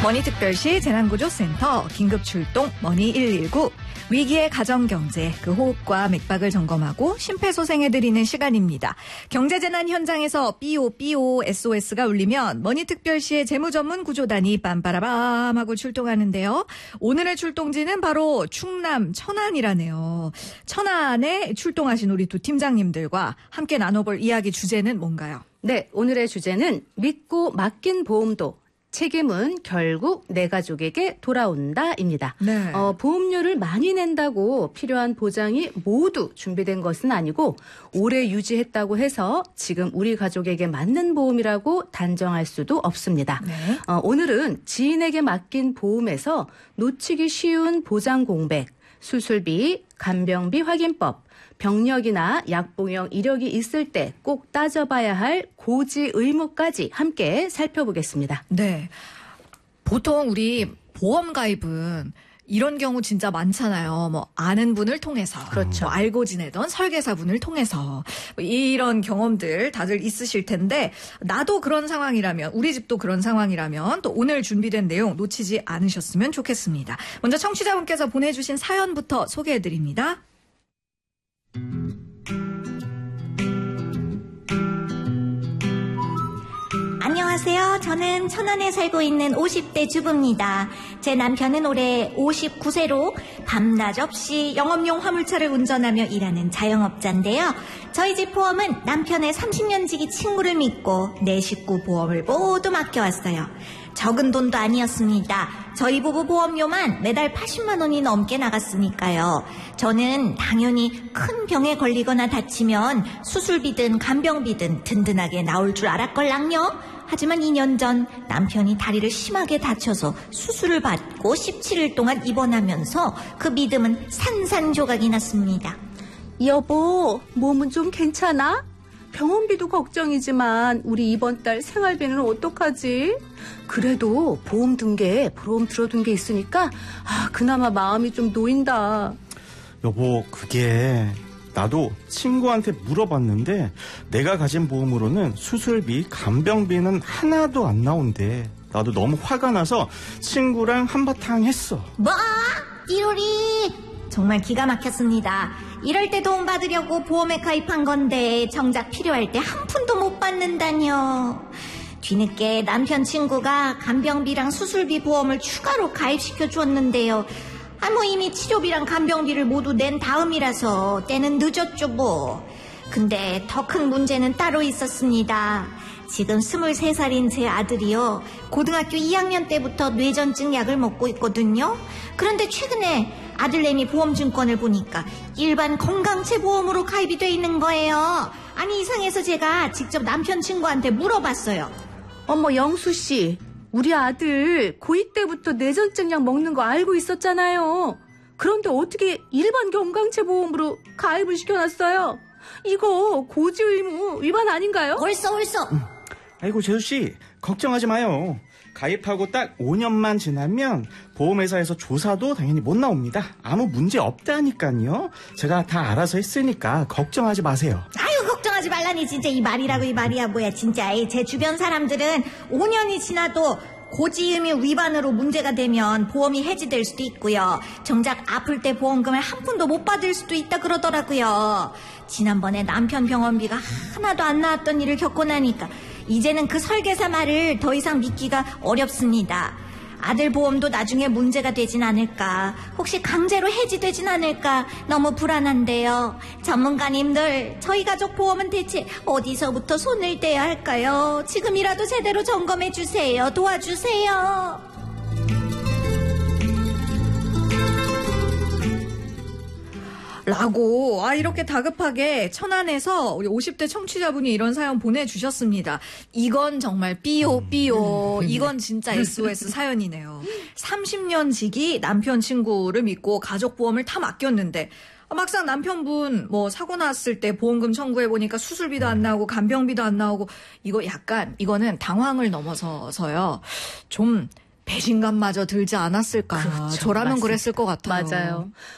머니특별시 재난구조센터 긴급출동 머니119 위기의 가정경제 그 호흡과 맥박을 점검하고 심폐소생해드리는 시간입니다. 경제재난 현장에서 삐오 SOS가 울리면 머니특별시의 재무전문구조단이 빰빠라밤 하고 출동하는데요. 오늘의 출동지는 바로 충남 천안이라네요. 천안에 출동하신 우리 두 팀장님들과 함께 나눠볼 이야기 주제는 뭔가요? 네, 오늘의 주제는 믿고 맡긴 보험도 책임은 결국 내 가족에게 돌아온다입니다. 네. 보험료를 많이 낸다고 필요한 보장이 모두 준비된 것은 아니고 오래 유지했다고 해서 지금 우리 가족에게 맞는 보험이라고 단정할 수도 없습니다. 네. 오늘은 지인에게 맡긴 보험에서 놓치기 쉬운 보장 공백, 수술비, 간병비 확인법, 병력이나 약봉형 이력이 있을 때 꼭 따져봐야 할 고지 의무까지 함께 살펴보겠습니다. 네. 보통 우리 보험 가입은 이런 경우 진짜 많잖아요. 뭐 아는 분을 통해서, 그렇죠. 뭐 알고 지내던 설계사분을 통해서 뭐 이런 경험들 다들 있으실 텐데 나도 그런 상황이라면 우리 집도 그런 상황이라면 또 오늘 준비된 내용 놓치지 않으셨으면 좋겠습니다. 먼저 청취자분께서 보내주신 사연부터 소개해드립니다. 안녕하세요. 저는 천안에 살고 있는 50대 주부입니다. 제 남편은 올해 59세로 밤낮 없이 영업용 화물차를 운전하며 일하는 자영업자인데요. 저희 집 보험은 남편의 30년 지기 친구를 믿고 내 식구 보험을 모두 맡겨왔어요. 적은 돈도 아니었습니다. 저희 부부 보험료만 매달 80만 원이 넘게 나갔으니까요. 저는 당연히 큰 병에 걸리거나 다치면 수술비든 간병비든 든든하게 나올 줄 알았걸랑요. 하지만 2년 전 남편이 다리를 심하게 다쳐서 수술을 받고 17일 동안 입원하면서 그 믿음은 산산조각이 났습니다. 여보, 몸은 좀 괜찮아? 병원비도 걱정이지만 우리 이번 달 생활비는 어떡하지? 그래도 보험 들어둔 게 있으니까 그나마 마음이 좀 놓인다. 여보, 그게 나도 친구한테 물어봤는데 내가 가진 보험으로는 수술비, 간병비는 하나도 안 나온대. 나도 너무 화가 나서 친구랑 한바탕 했어. 뭐? 이효리 정말 기가 막혔습니다. 이럴 때 도움 받으려고 보험에 가입한 건데 정작 필요할 때 한 푼도 못 받는다뇨. 뒤늦게 남편 친구가 간병비랑 수술비 보험을 추가로 가입시켜 주었는데요. 뭐 이미 치료비랑 간병비를 모두 낸 다음이라서 때는 늦었죠 뭐. 근데 더 큰 문제는 따로 있었습니다. 지금 23살인 제 아들이요, 고등학교 2학년 때부터 뇌전증 약을 먹고 있거든요. 그런데 최근에 아들내미 보험증권을 보니까 일반 건강체 보험으로 가입이 돼 있는 거예요. 아니 이상해서 제가 직접 남편 친구한테 물어봤어요. 어머, 영수씨, 우리 아들 고2 때부터 뇌전증 약 먹는 거 알고 있었잖아요. 그런데 어떻게 일반 건강체 보험으로 가입을 시켜놨어요? 이거 고지 의무 위반 아닌가요? 벌써 아이고, 재수씨, 걱정하지 마요. 가입하고 딱 5년만 지나면 보험회사에서 조사도 당연히 못 나옵니다. 아무 문제 없다니까요. 제가 다 알아서 했으니까 걱정하지 마세요. 아유, 걱정하지 말라니 진짜 이 말이라고 이 말이야 뭐야 진짜. 제 주변 사람들은 5년이 지나도 고지의무 위반으로 문제가 되면 보험이 해지될 수도 있고요. 정작 아플 때 보험금을 한 푼도 못 받을 수도 있다 그러더라고요. 지난번에 남편 병원비가 하나도 안 나왔던 일을 겪고 나니까 이제는 그 설계사 말을 더 이상 믿기가 어렵습니다. 아들 보험도 나중에 문제가 되진 않을까, 혹시 강제로 해지되진 않을까 너무 불안한데요. 전문가님들, 저희 가족 보험은 대체 어디서부터 손을 떼야 할까요? 지금이라도 제대로 점검해 주세요. 도와주세요. 라고 이렇게 다급하게 천안에서 우리 50대 청취자분이 이런 사연 보내주셨습니다. 이건 정말 삐오 이건 진짜 SOS 사연이네요. 30년 지기 남편 친구를 믿고 가족보험을 다 맡겼는데 막상 남편분 뭐 사고 났을 때 보험금 청구해보니까 수술비도 안 나오고 간병비도 안 나오고 이거는 당황을 넘어서서요. 좀 배신감마저 들지 않았을까. 그렇죠, 저라면 맞습니다. 그랬을 것 같아요. 맞아요.